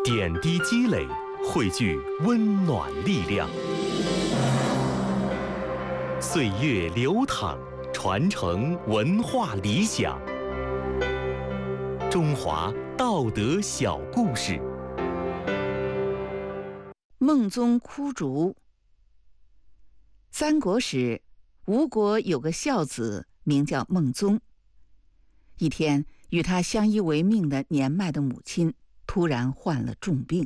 点滴积累，汇聚温暖力量。岁月流淌，传承文化理想。中华道德小故事。 孟宗哭竹。三国时，吴国有个孝子，名叫孟宗。一天，与他相依为命的年迈的母亲突然患了重病。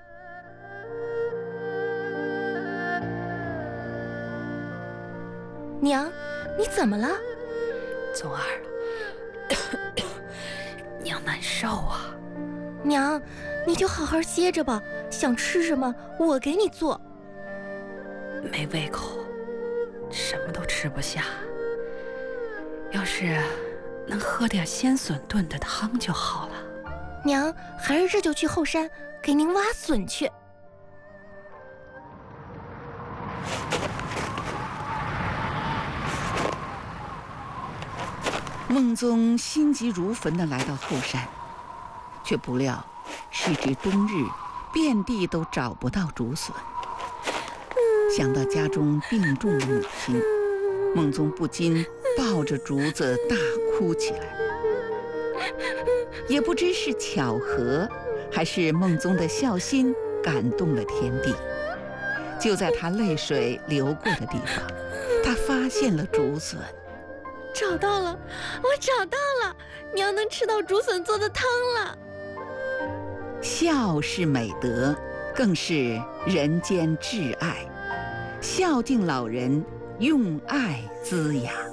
娘，你怎么了？ 宗儿，娘难受啊。 娘，你就好好歇着吧，想吃什么我给你做。 没胃口，什么都吃不下。要是能喝点鲜笋炖的汤就好了。 娘，还是这就去后山给您挖笋去。 孟宗心急如焚地来到后山，却不料时值冬日，遍地都找不到竹笋。想到家中病重的母亲，孟宗不禁抱着竹子大哭起来。也不知是巧合，还是孟宗的孝心感动了天地。就在他泪水流过的地方，他发现了竹笋。 找到了，我找到了，娘能吃到竹笋做的汤了。 孝是美德，更是人间至爱。孝敬老人，用爱滋养。